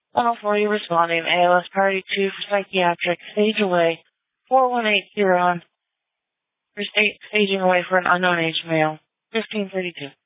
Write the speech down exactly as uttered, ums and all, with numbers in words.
one oh four, you responding. A L S priority two for psychiatric. Stage away. four one eight zero. For sta- staging away for an unknown age male. fifteen thirty-two.